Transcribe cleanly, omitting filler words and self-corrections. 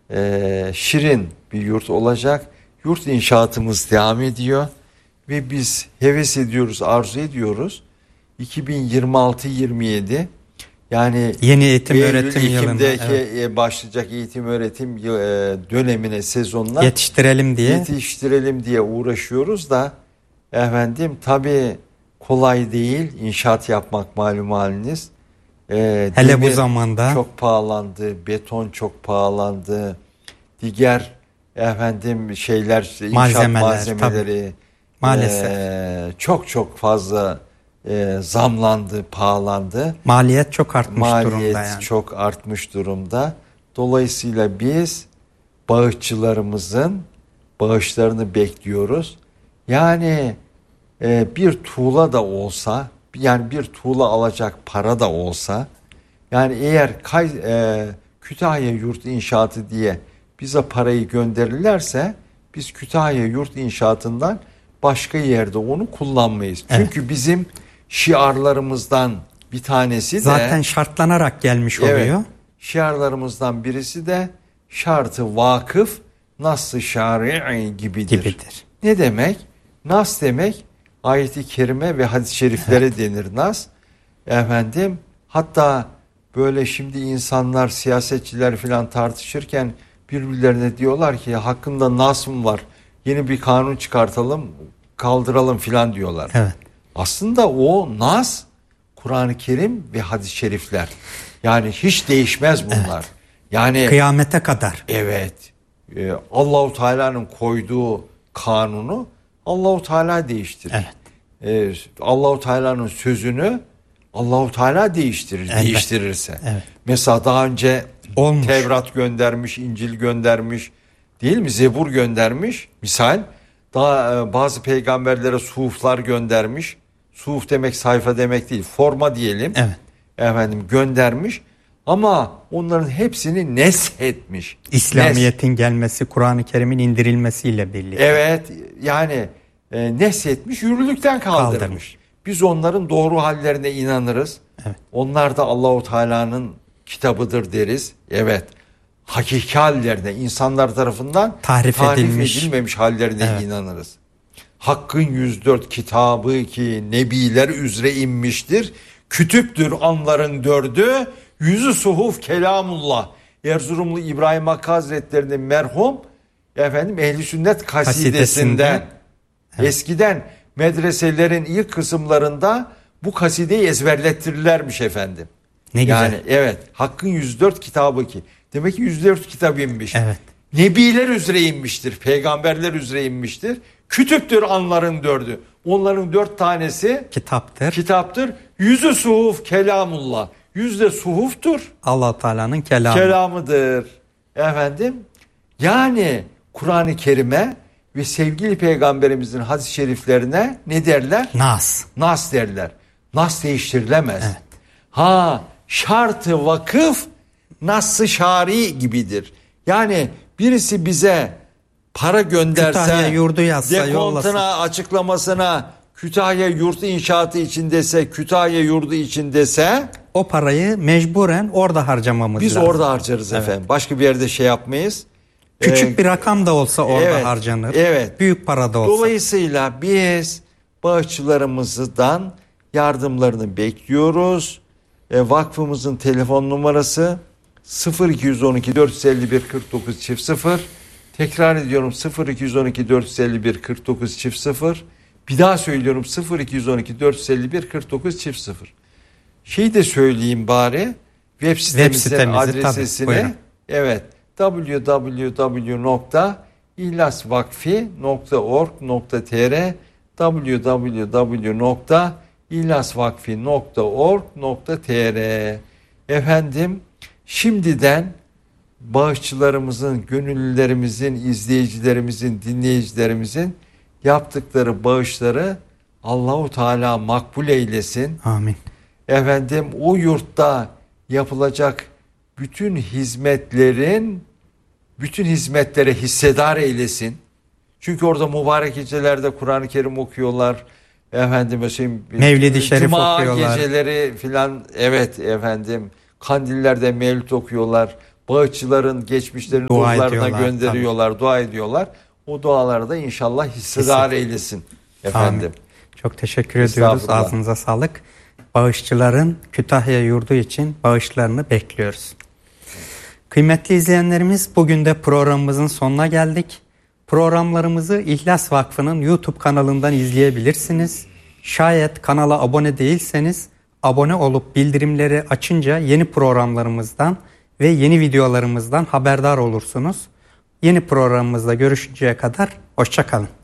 şirin bir yurt olacak. Yurt inşaatımız devam ediyor ve biz heves ediyoruz, arzu ediyoruz. 2026-27 yani yeni eğitim öğretim yılında başlayacak eğitim öğretim dönemine, sezonuna yetiştirelim diye uğraşıyoruz da efendim tabii kolay değil inşaat yapmak, malum haliniz. Hele bu zamanda çok pahalandı, beton çok pahalandı, diğer efendim şeyler, inşaat malzemeleri maalesef çok fazla zamlandı, pahalandı. Maliyet çok artmış durumda. Maliyet çok artmış durumda. Dolayısıyla biz bağışçılarımızın bağışlarını bekliyoruz. Yani bir tuğla da olsa, yani bir tuğla alacak para da olsa, yani eğer Kütahya Yurt İnşaatı diye bize parayı gönderirlerse biz Kütahya Yurt İnşaatı'ndan başka yerde onu kullanmayız. Evet. Çünkü bizim şiarlarımızdan bir tanesi de zaten şartlanarak gelmiş oluyor. Evet, şiarlarımızdan birisi de şartı vakıf nas-ı şari gibidir. Ne demek? Nas demek ayet-i kerime ve hadis-i şeriflere denir nas. Efendim hatta böyle şimdi insanlar, siyasetçiler filan tartışırken birbirlerine diyorlar ki hakkında nas mı var? Yeni bir kanun çıkartalım, kaldıralım filan diyorlar. Evet. Aslında o nas Kur'an-ı Kerim ve hadis-i şerifler. Yani hiç değişmez bunlar. Evet. Yani kıyamete kadar. Evet. Allahu Teala'nın koyduğu kanunu Allahu Teala değiştirir. Evet. Allahu Teala'nın sözünü Allahu Teala değiştirir, evet, değiştirirse. Evet. Mesela daha önce Tevrat göndermiş, İncil göndermiş, değil mi? Zebur göndermiş. Misal daha bazı peygamberlere suhuflar göndermiş. Suhuf demek sayfa demek değil, forma diyelim. Evet. Efendim göndermiş. Ama onların hepsini neshetmiş. İslamiyet'in gelmesi, Kur'an-ı Kerim'in indirilmesiyle birlikte. Evet, yani neshetmiş, yürürlükten kaldırmış. Biz onların doğru hallerine inanırız. Evet. Onlar da Allahu Teala'nın kitabıdır deriz. Evet. Hakiki hallerine, insanlar tarafından tahrif edilmemiş hallerine inanırız. Hakkın 104 kitabı ki nebiler üzere inmiştir. Kütüptür anların dördü. Yüzü suhuf kelamullah. Erzurumlu İbrahim Hakkı Hazretleri'nin merhum Ehli Sünnet kasidesinden eskiden medreselerin ilk kısımlarında bu kasideyi ezberlettirirlermiş efendim. Ne güzel. Yani evet, Hakkın 104 kitabı ki. Demek ki 104 kitap inmiş. Evet. Nebiler üzere inmiştir. Peygamberler üzere inmiştir. Kütüptür anların dördü. Onların 4 tanesi kitaptır. Yüzü suhuf kelamullah. Yüzde suhuftur. Allah Teala'nın kelamıdır. Efendim yani Kur'an-ı Kerim'e ve sevgili peygamberimizin hadis-i şeriflerine ne derler? Nas derler. Nas değiştirilemez. Evet. Şartı vakıf nas-ı şari gibidir. Yani birisi bize para gönderse, Kütahya yurdu yazsa, dekontuna, açıklamasına Kütahya yurdu inşaatı için dese, Kütahya yurdu için dese, o parayı mecburen orada harcamamız lazım. Biz orada harcarız efendim. Başka bir yerde şey yapmayız. Küçük bir rakam da olsa orada harcanır. Evet. Büyük para da olsa. Dolayısıyla biz bağışçılarımızdan yardımlarını bekliyoruz. Vakfımızın telefon numarası 0212 451 49 0. Tekrar ediyorum 0212 451 49 0. Bir daha söylüyorum 0212 451 49 0. Şey de söyleyeyim bari. Web sitemizin adresini. Evet. www.ihlasvakfi.org.tr www.ihlasvakfi.org.tr Efendim şimdiden bağışçılarımızın, gönüllülerimizin, izleyicilerimizin, dinleyicilerimizin yaptıkları bağışları Allahu Teala makbul eylesin. Amin. Efendim o yurtta yapılacak bütün hizmetlere hissedar eylesin. Çünkü orada mübarek gecelerde Kur'an-ı Kerim okuyorlar. Efendim Mevlid-i Şerif Cuma okuyorlar. Geceleri filan, evet efendim, kandillerde mevlid okuyorlar. bağışçıların geçmişlerini Dua ruhlarına ediyorlar, gönderiyorlar, dua ediyorlar. O duaları da inşallah hissedar eylesin efendim. Amin. Çok teşekkür ediyoruz. Ağzınıza sağlık. Bağışçıların Kütahya yurdu için bağışlarını bekliyoruz. Kıymetli izleyenlerimiz, bugün de programımızın sonuna geldik. Programlarımızı İhlas Vakfı'nın YouTube kanalından izleyebilirsiniz. Şayet kanala abone değilseniz abone olup bildirimleri açınca yeni programlarımızdan ve yeni videolarımızdan haberdar olursunuz. Yeni programımızda görüşünceye kadar hoşça kalın.